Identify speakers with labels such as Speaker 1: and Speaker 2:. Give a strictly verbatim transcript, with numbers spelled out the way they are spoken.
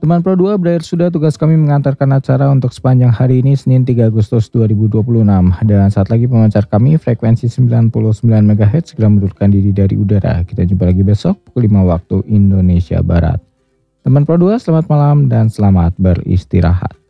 Speaker 1: Teman Pro dua, berakhir sudah tugas kami mengantarkan acara untuk sepanjang hari ini Senin tiga Agustus dua ribu dua puluh enam. Dan saat lagi pemancar kami frekuensi sembilan puluh sembilan megahertz segera mundurkan diri dari udara. Kita jumpa lagi besok pukul lima waktu Indonesia Barat. Teman Pro dua, selamat malam dan selamat beristirahat.